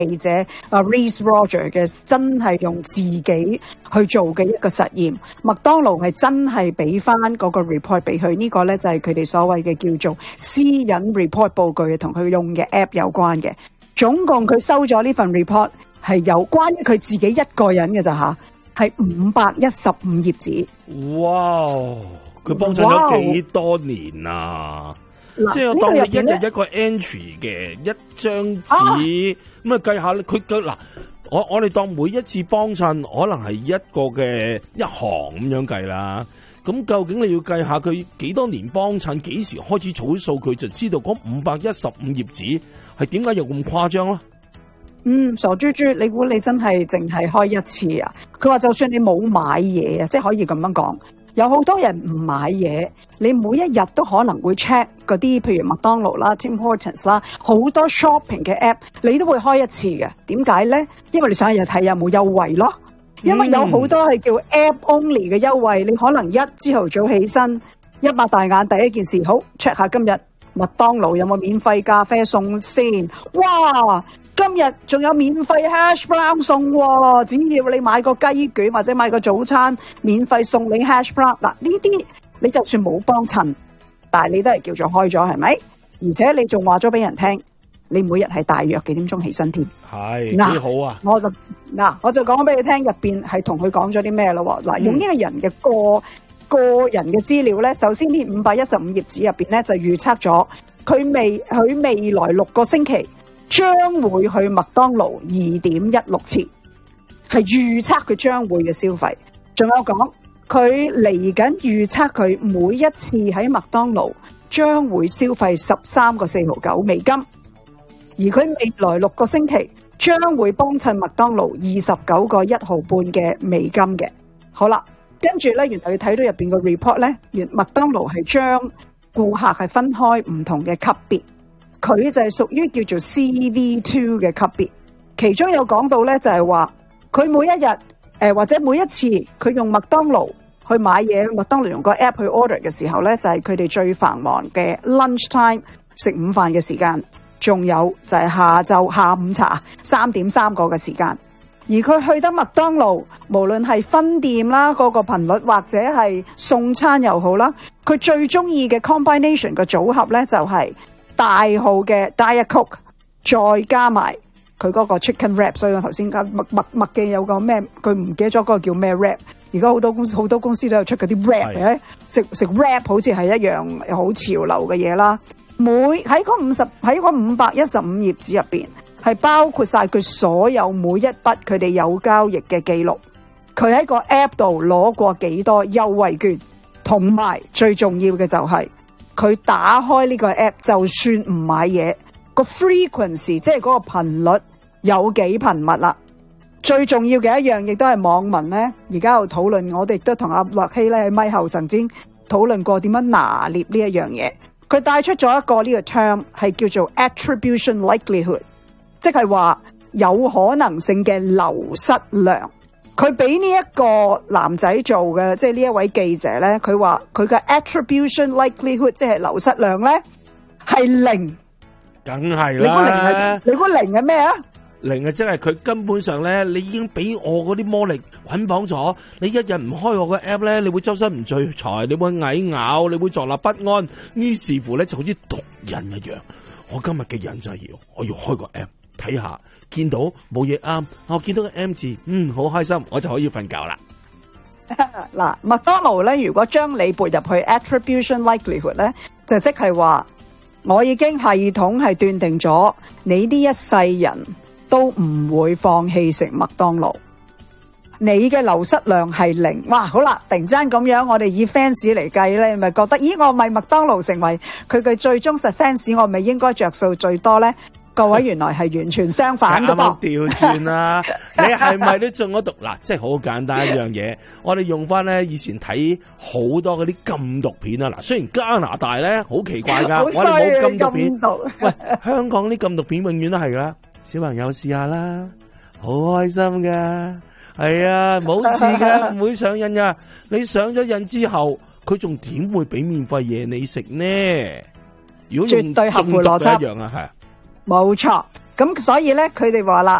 記者Reese Roger 嘅真係用自己去做嘅一個實驗，麥當勞係真係俾翻嗰個 report 俾佢，呢個呢就係佢哋所謂嘅叫做私隱 report 報告，同佢用嘅 app 有關嘅。總共佢收咗呢份 report 係有關於佢自己一個人嘅咋吓，係515頁紙。 哇！佢幫襯咗幾多年啊？即係當你一日一個 entry 嘅一張紙，咁啊計下佢嗱，我哋當每一次幫襯可能係一個嘅一行咁樣計啦。咁究竟你要計下佢幾多年幫襯，幾時開始儲啲數據，就知道嗰515頁紙係點解又咁誇張咯？ 傻豬豬，你估你真係淨係開一次啊？佢話就算你冇買嘢啊，即係可以咁樣講。有好多人唔買嘢，你每一日都可能會 check 嗰啲，譬如麥當勞啦、Tim Hortons 啦，好多 shopping 嘅 app， 你都會開一次嘅。點解呢？因為你想日睇有冇優惠咯。因為有好多係叫 app only 嘅優惠，你可能朝頭早起身，一擘大眼第一件事，好 check 下今日麥當勞有冇免費咖啡送先。哇！今日仲有免費 hash brown 送喎，只要你買個雞卷或者買個早餐，免費送你 hash brown。嗱，呢啲你就算冇幫襯，但係你都係叫做開咗，係咪？而且你仲話咗俾人聽，你每日係大約幾點鐘起身添？ 係幾好啊！ 我就講俾你聽，入邊係同佢講咗啲咩咯？嗱，用呢個人嘅個人嘅資料咧，首先呢515頁紙入邊咧就預測咗佢未來6個星期將會去麥當勞2.16次，係預測佢將會嘅消費。仲有講佢嚟緊預測佢每一次喺麥當勞將會消費13個4.9美金，而佢未來6個星期將會幫襯麥當勞29個1毫半嘅美金嘅。好啦，跟住咧，原來你睇到入邊個 report 咧，麥當勞係將顧客係分開唔同嘅級別。佢就係屬於叫做 CV2 嘅級別，其中有講到咧，就係話佢每一日或者每一次佢用麥當勞去買嘢，麥當勞用個 app 去 order 嘅時候咧，就係佢哋最繁忙嘅 lunch time 食午飯嘅時間，仲有就係下午茶3.3個嘅時間。而佢去得麥當勞，無論係分店啦，嗰個頻率或者係送餐又好啦，佢最中意嘅 combination 嘅組合咧就係大號嘅 Diet Coke， 再加埋佢嗰個 Chicken Wrap， 所以我頭先麥記有個咩，佢唔記得咗嗰個叫咩 Wrap。而家好多公司都有出嗰啲 Wrap 嘅，食 Wrap 好似係一樣好潮流嘅嘢啦。喺嗰515頁紙入邊，係包括晒佢所有每一筆佢哋有交易嘅記錄，佢喺個 App 度攞過幾多優惠券，同埋最重要嘅就係佢打開呢個 app， 就算唔買嘢，個 frequency 即係嗰個頻率有幾頻密啦。最重要嘅一樣，亦都係網民呢而家有討論，我哋都同阿樂希咧喺咪後曾經討論過點樣拿捏呢一樣嘢。佢帶出咗一個呢個 term 係叫做 attribution likelihood， 即係話有可能性嘅流失量。佢俾呢一個男仔做嘅，即係呢一位記者咧，佢話佢嘅 attribution likelihood 即係流失量咧係0， 梗係啦。 你估零係咩啊 ？0啊，即係佢根本上咧，你已經俾我嗰啲魔力捆綁咗。你一日唔開我個 app 咧，你會周身唔聚財，你會蟻咬，你會坐立不安。於是乎咧，就好似毒癮一樣。我今日嘅癮就係我要開個 app 睇下。見到冇嘢啱，我見到個 M 字，好開心，我就可以瞓覺啦。 嗱，麥當勞咧，如果將你撥入去 attribution likelihood 咧，就即係話，我已經系統係斷定咗，你呢一世人都唔會放棄食麥當勞。你嘅流失量係0，哇，好啦，突然間咁樣，我哋以 fans 嚟計咧，咪覺得，咦，我咪麥當勞成為佢嘅最忠實 fans， 我咪應該着數最多咧？各位原來係完全相反噶噃， 調轉啦！你係咪都中咗毒？嗱，即係好簡單一樣嘢。我哋用翻咧以前睇好多嗰啲禁毒片啊！嗱，雖然加拿大咧好奇怪噶，我哋冇禁毒片。喂，香港啲禁毒片永遠都係噶，小朋友試下啦，好開心噶，係啊，冇事嘅，唔會上癮噶。你上咗癮之後，佢仲點會俾免費嘢你食呢？如果絕對合乎邏輯一樣啊，係。 冇錯， 咁所以咧，佢哋話啦，